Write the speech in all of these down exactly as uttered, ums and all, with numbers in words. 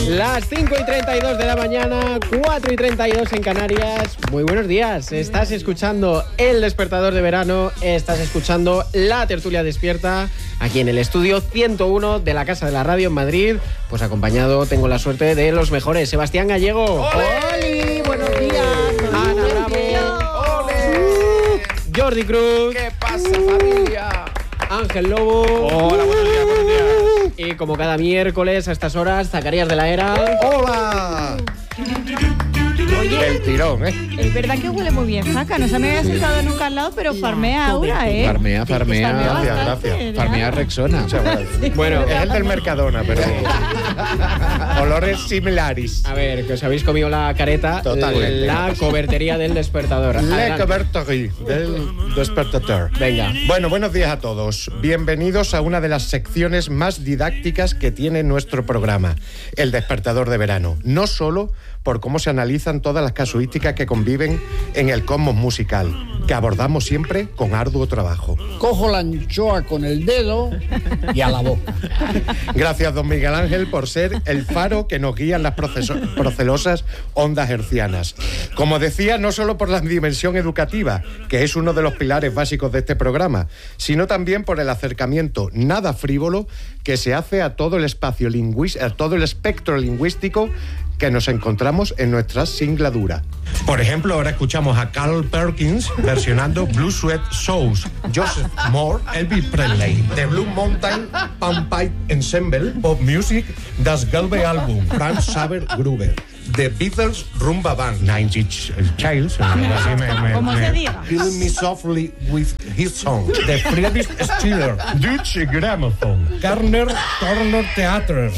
Las cinco y treinta y dos de la mañana, cuatro y treinta y dos en Canarias. Muy buenos días. Estás escuchando El Despertador de Verano. Estás escuchando La Tertulia Despierta aquí en el estudio ciento uno de la Casa de la Radio en Madrid. Pues acompañado tengo la suerte de los mejores. Sebastián Gallego. ¡Oli! Buenos días. Ana Bravo. ¡Ole! Jordi Cruz. ¿Qué pasa, familia? Ángel Lobo. Hola, buenos días, buenos días. Y como cada miércoles a estas horas, Zacarías de la Era. ¡Hola! Oye, El tirón, ¿eh? es verdad que huele muy bien, Jaca. No se me había sentado nunca al lado, pero farmea ahora, ¿eh? Farmea, farmea. Farmea Gracias, bastante, gracias. ya. Farmea Rexona. Muchas gracias. Bueno, Es el del Mercadona, pero olores similares. a ver, que os habéis comido la careta. Totalmente. La cobertería del Despertador. Le Adelante. Coberterie del Despertador. Venga. Bueno, buenos días a todos. Bienvenidos a una de las secciones más didácticas que tiene nuestro programa, El Despertador de Verano. No solo por cómo se analizan todas las casuísticas que conviven en el cosmos musical, que abordamos siempre con arduo trabajo. Cojo la anchoa con el dedo y a la boca. Gracias, don Miguel Ángel, por ser el faro que nos guía en las proceso- procelosas ondas hercianas. Como decía, no solo por la dimensión educativa, que es uno de los pilares básicos de este programa, sino también por el acercamiento nada frívolo que se hace a todo el espacio lingüístico, a todo el espectro lingüístico que nos encontramos en nuestra singladura. Por ejemplo, ahora escuchamos a Carl Perkins versionando Blue Sweat Shoes, Joseph Moore, Elvis Presley, The Blue Mountain Panpipe Ensemble, Pop Music, Das Gelbe Album, Franz Xaver Gruber, The Beatles Rumba Band, Nine Inch Nails, así me- me- Como me- se diga. Killing Me Softly with His Song, The Friedrich Stiller, Deutsche Grammophon, Garner Turner Theater.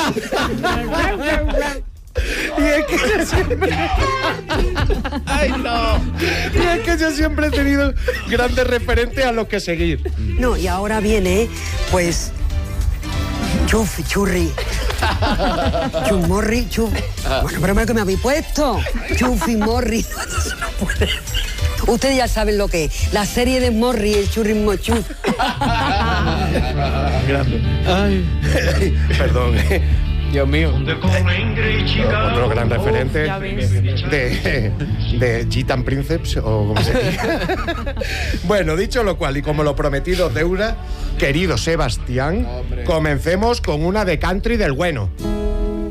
Y es que yo siempre... ¡Ay, no! Y es que yo siempre he tenido grandes referentes a los que seguir. No, y ahora viene, pues, Chufi, Churri, Chumorri, Chuf. Bueno, pero ¿qué me habéis puesto? Chufi, Morri. Eso no puede. Ustedes ya saben lo que es. La serie de Morri, el Churri Mochuf. Grande. Ay. Perdón. Dios mío. Otro gran referente ya ves. de, de Gitan Princeps, o como se diga. Bueno, dicho lo cual, y como lo prometido deuda, querido Sebastián, comencemos con una de country del bueno.